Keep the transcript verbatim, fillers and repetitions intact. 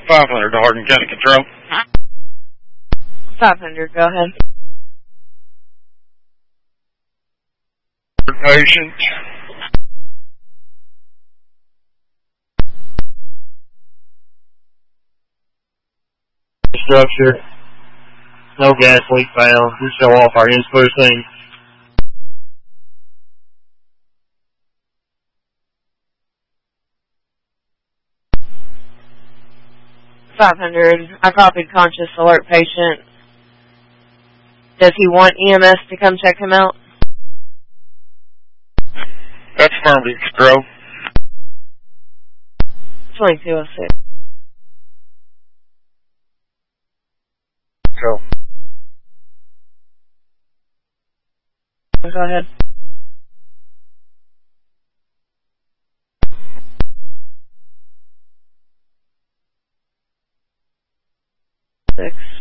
five hundred to Hardin County Control. five hundred, go ahead. Patient. Structure. No gas leak found. We show off our in-spruce thing. five hundred. I copied conscious alert patient. Does he want E M S to come check him out? That's affirmative, Control. twenty-two oh six. Go. Go ahead. Six.